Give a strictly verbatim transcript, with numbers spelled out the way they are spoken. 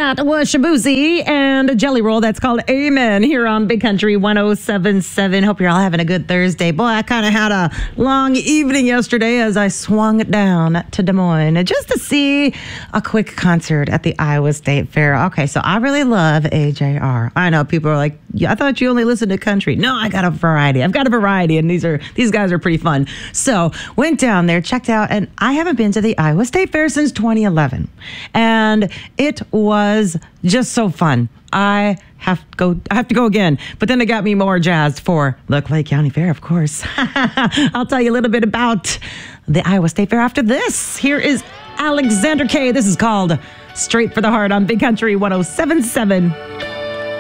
That was Shabuzi and a Jelly Roll. That's called Amen here on Big Country one oh seven point seven. Hope you're all having a good Thursday. Boy, I kind of had a long evening yesterday as I swung down to Des Moines just to see a quick concert at the Iowa State Fair. Okay, so I really love A J R. I know people are like, yeah, I thought you only listened to country. No, I got a variety. I've got a variety, and these are these guys are pretty fun. So went down there, checked out, and I haven't been to the Iowa State Fair since twenty eleven, and it was just so fun. I have to go. I have to go again. But then it got me more jazzed for the Clay County Fair, of course. I'll tell you a little bit about the Iowa State Fair after this. Here is Alexander K. This is called Straight for the Heart on Big Country one oh seven point seven.